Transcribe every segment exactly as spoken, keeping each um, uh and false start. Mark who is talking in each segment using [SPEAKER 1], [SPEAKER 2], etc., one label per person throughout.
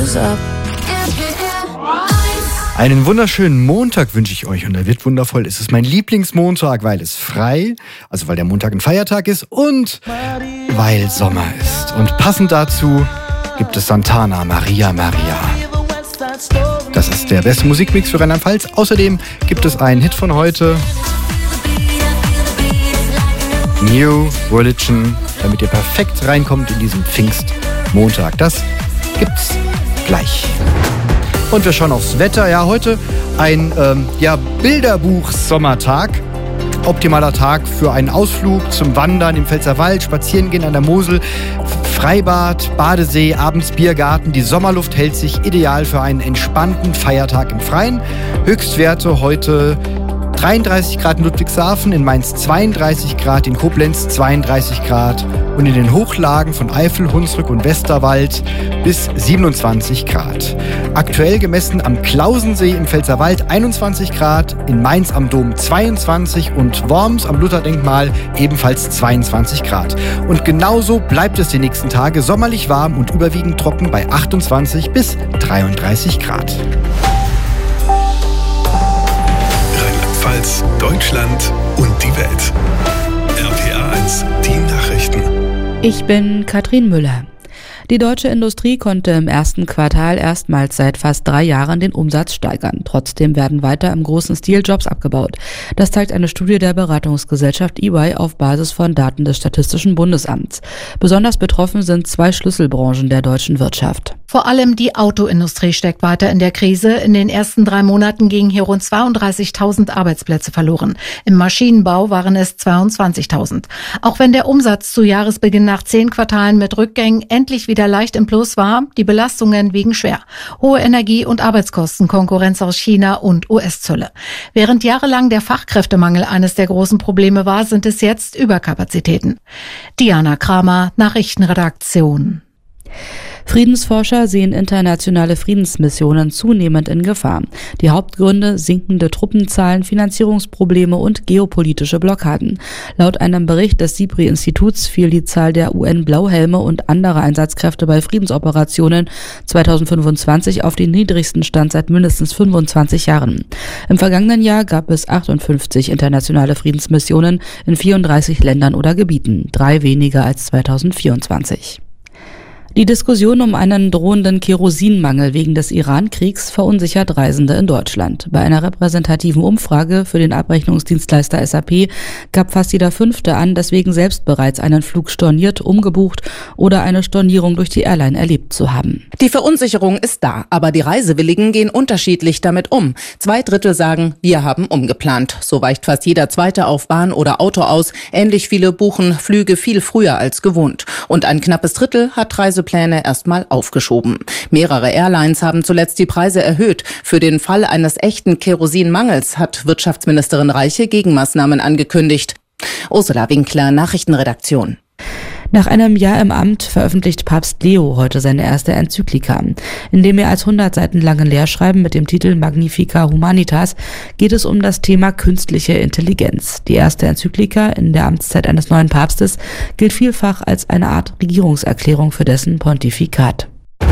[SPEAKER 1] shoes up.
[SPEAKER 2] Einen wunderschönen Montag wünsche ich euch und er wird wundervoll. Es ist mein Lieblingsmontag, weil es frei, also weil der Montag ein Feiertag ist und weil Sommer ist. Und passend dazu gibt es Santana, Maria Maria. Das ist der beste Musikmix für Rheinland-Pfalz. Außerdem gibt es einen Hit von heute, New Religion, damit ihr perfekt reinkommt in diesen Pfingstmontag. Das gibt's gleich. Und wir schauen aufs Wetter. Ja, heute ein ähm, ja, Bilderbuch-Sommertag. Optimaler Tag für einen Ausflug zum Wandern im Pfälzerwald, Spazierengehen an der Mosel, Freibad, Badesee, abends Biergarten. Die Sommerluft hält sich ideal für einen entspannten Feiertag im Freien. Höchstwerte heute dreiunddreißig Grad in Ludwigshafen, in Mainz zweiunddreißig Grad, in Koblenz zweiunddreißig Grad und in den Hochlagen von Eifel, Hunsrück und Westerwald bis siebenundzwanzig Grad. Aktuell gemessen am Klausensee im Pfälzerwald einundzwanzig Grad, in Mainz am Dom zweiundzwanzig und Worms am Lutherdenkmal ebenfalls zweiundzwanzig Grad. Und genauso bleibt es die nächsten Tage sommerlich warm und überwiegend trocken bei achtundzwanzig bis dreiunddreißig Grad.
[SPEAKER 3] Rheinland-Pfalz, Deutschland und die Welt. R P R eins, die Nachrichten.
[SPEAKER 4] Ich bin Katrin Müller. Die deutsche Industrie konnte im ersten Quartal erstmals seit fast drei Jahren den Umsatz steigern. Trotzdem werden weiter im großen Stil Jobs abgebaut. Das zeigt eine Studie der Beratungsgesellschaft E Y auf Basis von Daten des Statistischen Bundesamts. Besonders betroffen sind zwei Schlüsselbranchen der deutschen Wirtschaft.
[SPEAKER 5] Vor allem die Autoindustrie steckt weiter in der Krise. In den ersten drei Monaten gingen hier rund zweiunddreißigtausend Arbeitsplätze verloren. Im Maschinenbau waren es zweiundzwanzigtausend. Auch wenn der Umsatz zu Jahresbeginn nach zehn Quartalen mit Rückgängen endlich wieder leicht im Plus war, die Belastungen wiegen schwer. Hohe Energie- und Arbeitskosten, Konkurrenz aus China und U S-Zölle. Während jahrelang der Fachkräftemangel eines der großen Probleme war, sind es jetzt Überkapazitäten. Diana Kramer, Nachrichtenredaktion.
[SPEAKER 4] Friedensforscher sehen internationale Friedensmissionen zunehmend in Gefahr. Die Hauptgründe: sinkende Truppenzahlen, Finanzierungsprobleme und geopolitische Blockaden. Laut einem Bericht des SIPRI-Instituts fiel die Zahl der U N-Blauhelme und anderer Einsatzkräfte bei Friedensoperationen zweitausendfünfundzwanzig auf den niedrigsten Stand seit mindestens fünfundzwanzig Jahren. Im vergangenen Jahr gab es achtundfünfzig internationale Friedensmissionen in vierunddreißig Ländern oder Gebieten, drei weniger als zweitausendvierundzwanzig. Die Diskussion um einen drohenden Kerosinmangel wegen des Iran-Kriegs verunsichert Reisende in Deutschland. Bei einer repräsentativen Umfrage für den Abrechnungsdienstleister S A P gab fast jeder Fünfte an, deswegen selbst bereits einen Flug storniert, umgebucht oder eine Stornierung durch die Airline erlebt zu haben.
[SPEAKER 6] Die Verunsicherung ist da, aber die Reisewilligen gehen unterschiedlich damit um. Zwei Drittel sagen, wir haben umgeplant. So weicht fast jeder Zweite auf Bahn oder Auto aus. Ähnlich viele buchen Flüge viel früher als gewohnt. Und ein knappes Drittel hat Reise Pläne erstmal aufgeschoben. Mehrere Airlines haben zuletzt die Preise erhöht. Für den Fall eines echten Kerosinmangels hat Wirtschaftsministerin Reiche Gegenmaßnahmen angekündigt. Ursula Winkler, Nachrichtenredaktion.
[SPEAKER 4] Nach einem Jahr im Amt veröffentlicht Papst Leo heute seine erste Enzyklika. In dem mehr als hundert Seiten langen Lehrschreiben mit dem Titel Magnifica Humanitas geht es um das Thema künstliche Intelligenz. Die erste Enzyklika in der Amtszeit eines neuen Papstes gilt vielfach als eine Art Regierungserklärung für dessen Pontifikat.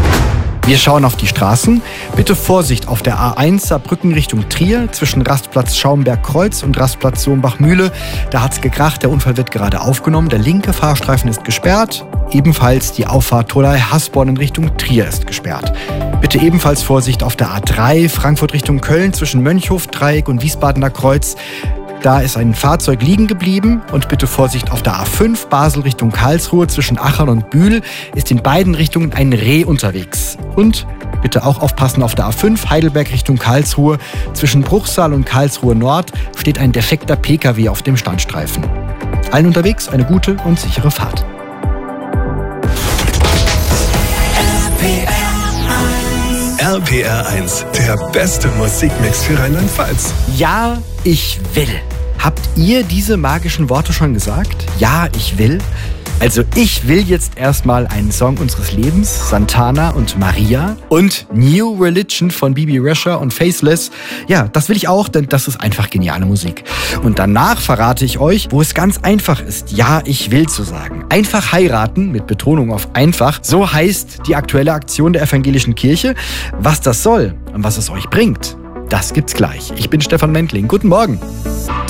[SPEAKER 2] Wir schauen auf die Straßen. Bitte Vorsicht auf der A eins Saarbrücken Richtung Trier zwischen Rastplatz Schaumberg-Kreuz und Rastplatz Sombach-Mühle. Da hat's gekracht, der Unfall wird gerade aufgenommen. Der linke Fahrstreifen ist gesperrt. Ebenfalls die Auffahrt Tolai-Hasborn in Richtung Trier ist gesperrt. Bitte ebenfalls Vorsicht auf der A drei Frankfurt Richtung Köln zwischen Mönchhof-Dreieck und Wiesbadener Kreuz. Da ist ein Fahrzeug liegen geblieben und bitte Vorsicht auf der A fünf Basel Richtung Karlsruhe zwischen Achern und Bühl ist in beiden Richtungen ein Reh unterwegs. Und bitte auch aufpassen auf der A fünf Heidelberg Richtung Karlsruhe zwischen Bruchsal und Karlsruhe Nord steht ein defekter P K W auf dem Standstreifen. Allen unterwegs eine gute und sichere Fahrt.
[SPEAKER 3] R P R eins, der beste Musikmix für Rheinland-Pfalz.
[SPEAKER 2] Ja, ich will. Habt ihr diese magischen Worte schon gesagt? Ja, ich will. Also ich will jetzt erstmal einen Song unseres Lebens, Santana und Maria und New Religion von Bibi Rexha und Faceless. Ja, das will ich auch, denn das ist einfach geniale Musik. Und danach verrate ich euch, wo es ganz einfach ist, ja, ich will zu sagen. Einfach heiraten, mit Betonung auf einfach, so heißt die aktuelle Aktion der evangelischen Kirche. Was das soll und was es euch bringt, das gibt's gleich. Ich bin Stefan Mentling. Guten Morgen.